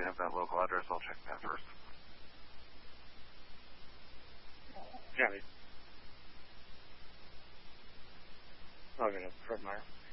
have that local address. I'll check that first. Yeah. Okay, Fort Myers.